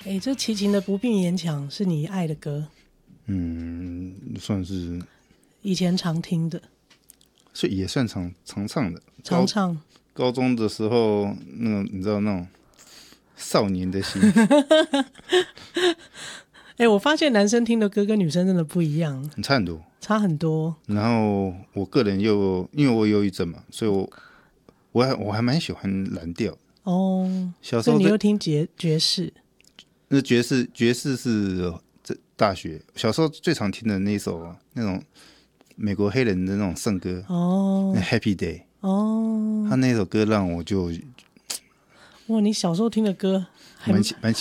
这齐秦的不必勉强是你爱的歌， 算是以前常听的， 所以也算常唱的。 常唱。 高中的时候，那种你知道那种少年的心， 我发现男生听的歌跟女生真的不一样， 很差很多。 差很多。 然后我个人又因为我有忧郁症嘛，所以我还蛮喜欢蓝调。小时候所以你又听爵士。 那爵士是这大学小时候最常听的那一首那种美国黑人的那种圣歌那 Happy Day。他那首歌让我就哇，你小时候听的歌还蛮